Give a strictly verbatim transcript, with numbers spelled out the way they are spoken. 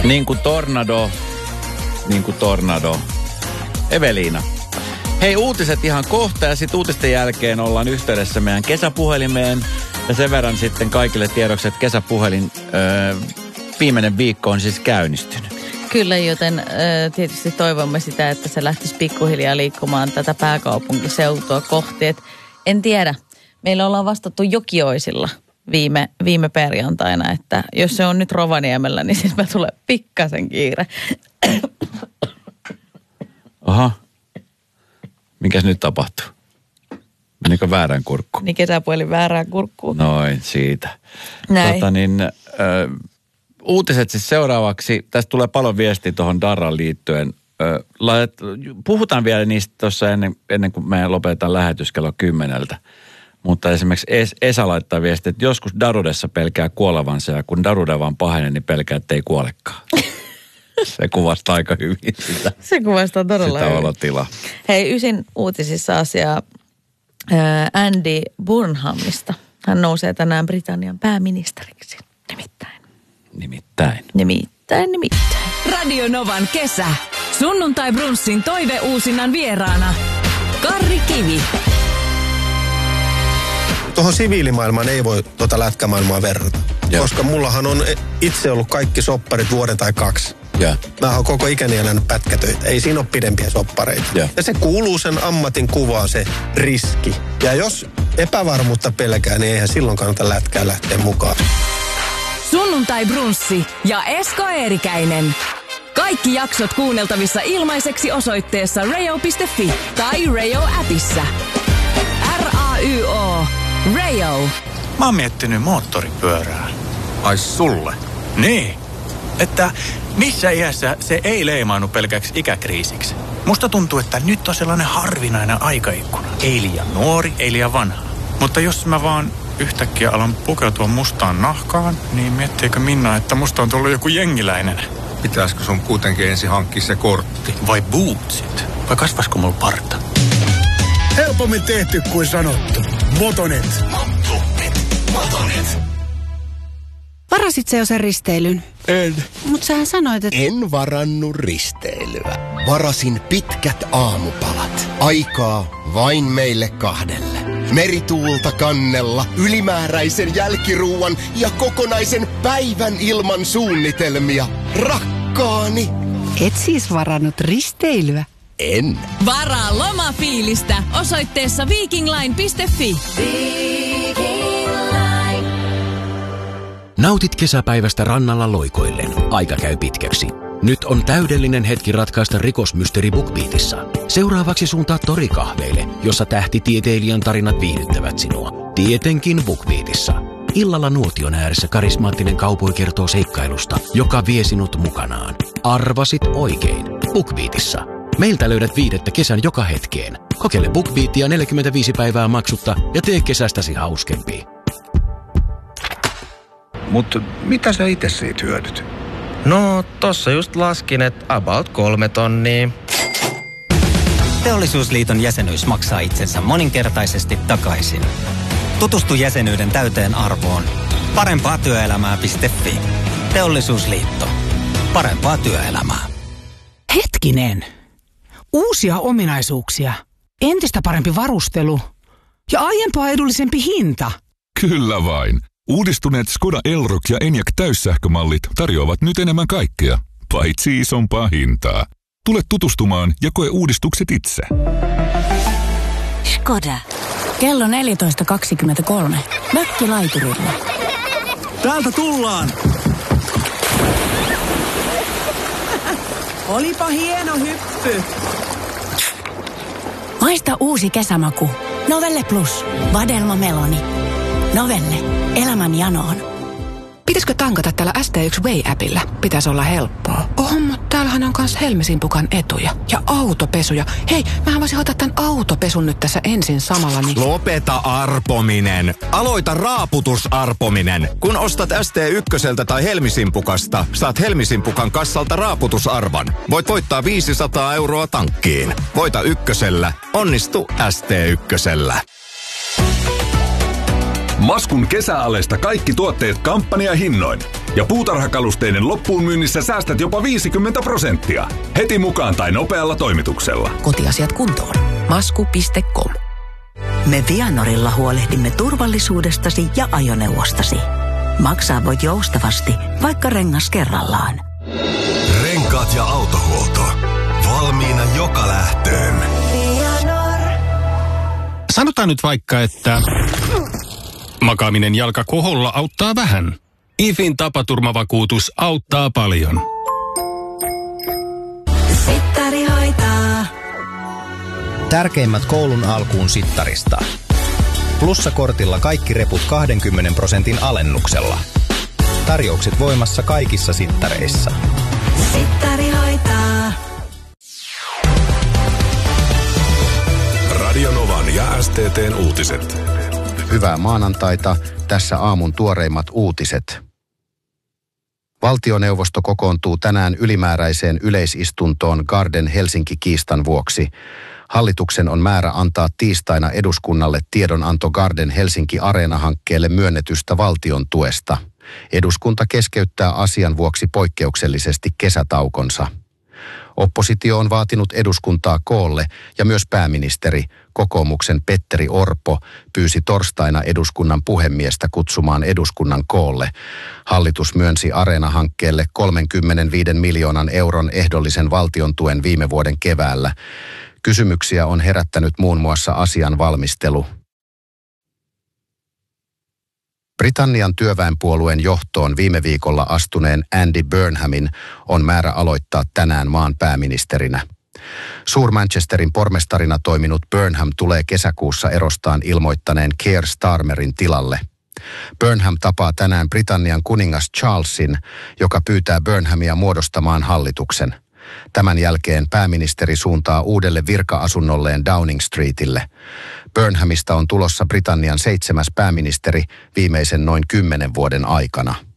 Niin kuin tornado, niin kuin tornado. Eveliina. Hei, uutiset ihan kohta ja sitten uutisten jälkeen ollaan yhteydessä meidän kesäpuhelimeen. Ja sen verran sitten kaikille tiedoksi, että kesäpuhelin öö, viimeinen viikko on siis käynnistynyt. Kyllä, joten ö, tietysti toivomme sitä, että se lähtisi pikkuhiljaa liikkumaan tätä pääkaupunkiseutua kohti. Et en tiedä, meillä ollaan vastattu Jokioisilla viime, viime perjantaina, että jos se on nyt Rovaniemellä, niin siis mä tulee pikkasen kiire. Aha. Mikäs nyt tapahtuu? Menikö väärään kurkkuun? Niin kesäpuhelin väärään kurkkuun. Noin, siitä. Näin. Tota niin... Ö, Uutiset siis seuraavaksi. Tästä tulee paljon viestiä tuohon Darran liittyen. Ö, laitet, puhutaan vielä niistä tuossa ennen, ennen kuin me lopetetaan lähetys kello kymmeneltä. Mutta esimerkiksi es, Esa laittaa viestiä, että joskus Darudessa pelkää kuolevansa ja kun Darude vaan pahenee, niin pelkää, että ei kuolekaan. Se kuvastaa aika hyvin sitä. Se kuvastaa todella sitä hyvin. olotilaa. Hei, Ysin uutisissa asiaa ää, Andy Burnhamista. Hän nousee tänään Britannian pääministeriksi. Nimittäin. Nimittäin. Nimittäin, nimittäin. Radio Novan kesä. Sunnuntai brunssin toiveuusinnan vieraana. Karri Kivi. Tuohon siviilimaailmaan ei voi tuota lätkämaailmaa verrata. Ja. Koska mullahan on itse ollut kaikki sopparit vuoden tai kaksi. Ja. Mä oon koko ikäni elänyt pätkätöitä. Ei siinä ole pidempiä soppareita. Ja. ja se kuuluu sen ammatin kuvaan se riski. Ja jos epävarmuutta pelkää, niin eihän silloin kannata lätkää lähteä mukaan. Sunnuntai brunssi ja Esko Eerikäinen. Kaikki jaksot kuunneltavissa ilmaiseksi osoitteessa rayo piste fi tai Rayo-appissa. R A Y O. Rayo. Mä oon miettinyt moottoripyörää. Ai sulle? Niin. Että missä iässä se ei leimaannu pelkäksi ikäkriisiksi. Musta tuntuu, että nyt on sellainen harvinainen aikaikkuna. Ei liian nuori, ei liian vanha. Mutta jos mä vaan yhtäkkiä alan pukeutua mustaan nahkaan, niin miettiikö Minna, että musta on tullut joku jengiläinen? Pitäisikö sun kuitenkin ensin hankkia se kortti? Vai bootsit? Vai kasvaisiko mulla parta? Helpommin tehty kuin sanottu. Motonet. Motonet. Motonet. Varasit sä jo sen risteilyn? En. Mut sähän sanoit, että... En varannut risteilyä. Varasin pitkät aamupalat. Aikaa vain meille kahdelle. Merituulta kannella, ylimääräisen jälkiruuan ja kokonaisen päivän ilman suunnitelmia. Rakkaani! Et siis varannut risteilyä? En. Varaa lomafiilistä osoitteessa viikingline piste fi. Nautit kesäpäivästä rannalla loikoillen. Aika käy pitkäksi. Nyt on täydellinen hetki ratkaista rikosmysteeri BookBeatissa. Seuraavaksi suuntaa torikahveille, jossa tähtitieteilijän tarinat viihdyttävät sinua. Tietenkin BookBeatissa. Illalla nuotion ääressä karismaattinen kaupoi kertoo seikkailusta, joka vie sinut mukanaan. Arvasit oikein. BookBeatissa. Meiltä löydät viidettä kesän joka hetkeen. Kokeile BookBeatia neljäkymmentäviisi päivää maksutta ja tee kesästäsi hauskempi. Mutta mitä sä itse siitä hyödyt? No, tossa just laskin, että about kolme tonnia. Teollisuusliiton jäsenyys maksaa itsensä moninkertaisesti takaisin. Tutustu jäsenyyden täyteen arvoon. Parempaa työelämää piste fi. Teollisuusliitto. Parempaa työelämää. Hetkinen. Uusia ominaisuuksia. Entistä parempi varustelu. Ja aiempaa edullisempi hinta. Kyllä vain. Uudistuneet Skoda Elroq ja Enyaq täyssähkömallit tarjoavat nyt enemmän kaikkea, paitsi isompaa hintaa. Tule tutustumaan ja koe uudistukset itse. Skoda. Kello neljätoista kaksikymmentäkolme. Mökkilaiturilla. Täältä tullaan! Olipa hieno hyppy. Maista uusi kesämaku. Novelle Plus. Vadelma Meloni. Novelle. Elämän janoon. Pitäisikö tankata tällä S T yksi Way-appillä? Pitäisi olla helppoa. Oh, mutta täällähän on myös Helmisinpukan etuja. Ja autopesuja. Hei, mähän voisin ottaa tämän autopesun nyt tässä ensin samalla. Niin... Lopeta arpominen. Aloita raaputusarpominen. Kun ostat S T yksi tai Helmisimpukasta, saat Helmisimpukan kassalta raaputusarvan. Voit voittaa viisisataa euroa tankkiin. Voita ykkösellä. Onnistu S T ykkösellä. Maskun kesäalesta kaikki tuotteet kampanjahinnoin. Ja puutarhakalusteiden loppuun myynnissä säästät jopa viisikymmentä prosenttia. Heti mukaan tai nopealla toimituksella. Kotiasiat kuntoon. Masku piste com. Me Vianorilla huolehdimme turvallisuudestasi ja ajoneuvostasi. Maksaa voit joustavasti, vaikka rengas kerrallaan. Renkaat ja autohuolto. Valmiina joka lähtöön. Vianor. Sanotaan nyt vaikka, että makaaminen jalkakoholla auttaa vähän. I F In tapaturmavakuutus auttaa paljon. Sittari hoitaa. Tärkeimmät koulun alkuun sittarista. Plussakortilla kaikki reput kaksikymmentä prosentin alennuksella. Tarjoukset voimassa kaikissa sittareissa. Sittari hoitaa. Radionovan ja S T T:n uutiset. Hyvää maanantaita. Tässä aamun tuoreimmat uutiset. Valtioneuvosto kokoontuu tänään ylimääräiseen yleisistuntoon Garden Helsinki-kiistan vuoksi. Hallituksen on määrä antaa tiistaina eduskunnalle tiedonanto Garden Helsinki-areena-hankkeelle myönnetystä valtion tuesta. Eduskunta keskeyttää asian vuoksi poikkeuksellisesti kesätaukonsa. Oppositio on vaatinut eduskuntaa koolle ja myös pääministeri, kokoomuksen Petteri Orpo, pyysi torstaina eduskunnan puhemiestä kutsumaan eduskunnan koolle. Hallitus myönsi Areena-hankkeelle kolmekymmentäviisi miljoonan euron ehdollisen valtion tuen viime vuoden keväällä. Kysymyksiä on herättänyt muun muassa asian valmistelu. Britannian työväenpuolueen johtoon viime viikolla astuneen Andy Burnhamin on määrä aloittaa tänään maan pääministerinä. Suur-Manchesterin pormestarina toiminut Burnham tulee kesäkuussa erostaan ilmoittaneen Keir Starmerin tilalle. Burnham tapaa tänään Britannian kuningas Charlesin, joka pyytää Burnhamia muodostamaan hallituksen. Tämän jälkeen pääministeri suuntaa uudelle virka-asunnolleen Downing Streetille. Burnhamista on tulossa Britannian seitsemäs pääministeri viimeisen noin kymmenen vuoden aikana.